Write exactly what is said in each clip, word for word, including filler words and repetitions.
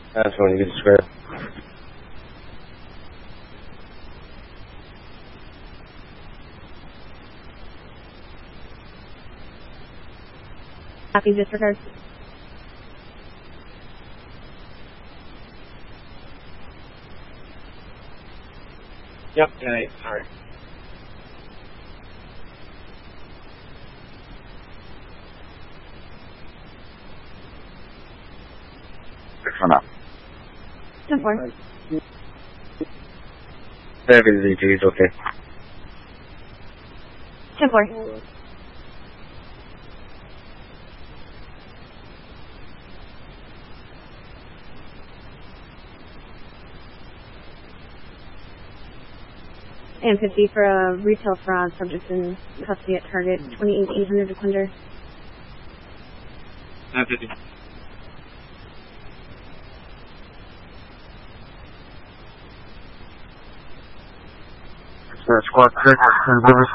That's when you get square. Copy, disregard. Yep, ten eight, sorry. Six one up. ten four. Heavy Z T is okay. ten four. And fifty for a retail fraud subject in custody at target twenty-eight eight hundred Defender. nine fifty. Square squad six, and rivers.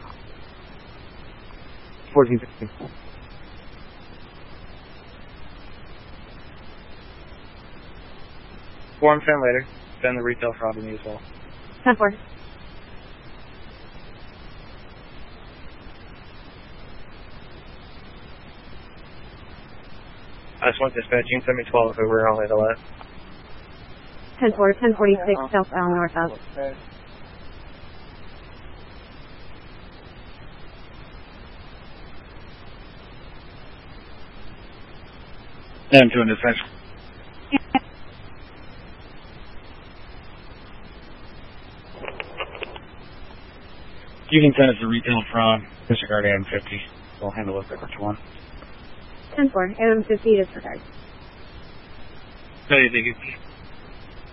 fourteen fifty. Form ten later. Send the retail fraud to me as well. ten four. I just want dispatching, send me twelve over, I'll handle that. ten four, ten forty-six, southbound, northbound. I'm doing dispatch. You can send us the retail fraud, disregard A M fifty. We'll handle it for one. ten four, A M fifty, disregard. Hey, thank you.